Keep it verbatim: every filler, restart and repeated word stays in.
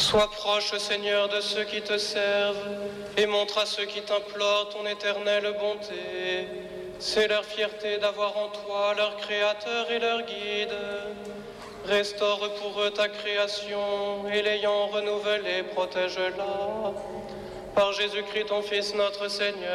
Sois proche, Seigneur, de ceux qui te servent et montre à ceux qui t'implorent ton éternelle bonté. C'est leur fierté d'avoir en toi leur Créateur et leur Guide. Restaure pour eux ta création et l'ayant renouvelée, protège-la. Par Jésus-Christ, ton Fils, notre Seigneur.